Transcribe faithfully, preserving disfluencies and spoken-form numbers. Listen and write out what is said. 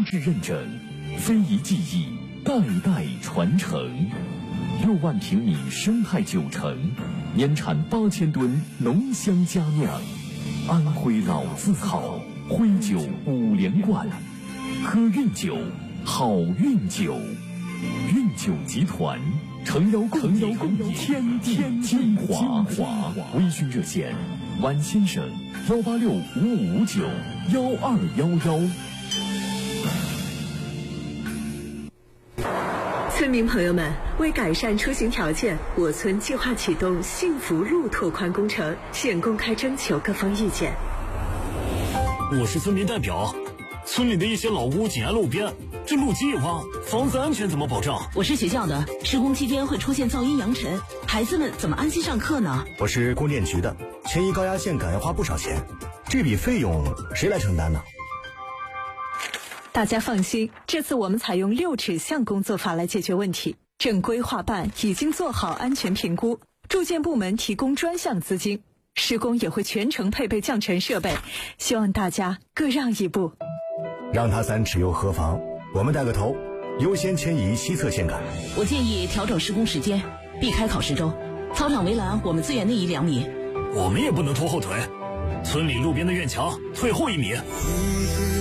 优质认证，非遗技艺代代传承。六万平米生态酒城，年产八千吨浓香佳酿，安徽老字号，徽酒五连冠，喝韵酒，好运酒。韵酒集团诚邀共邀共邀天地精华，微醺热线：宛先生幺八六五五五九幺二幺幺。 村民朋友们，为改善出行条件，我村计划启动幸福路拓宽工程，现公开征求各方意见。 我是村民代表，村里的一些老屋紧挨路边，这路基一挖，房子安全怎么保障？ 我是学校的，施工期间会出现噪音扬尘，孩子们怎么安心上课呢？ 我是供电局的，迁移高压线杆要花不少钱，这笔费用谁来承担呢？ 大家放心，这次我们采用六尺巷工作法来解决问题。正规划办已经做好安全评估，住建部门提供专项资金，施工也会全程配备降尘设备，希望大家各让一步。 让他三尺又何妨？我们带个头，优先迁移西侧线杆。 我建议调整施工时间，避开考试周。操场围栏我们自远内移两米。 我们也不能拖后腿，村里路边的院墙退后一米。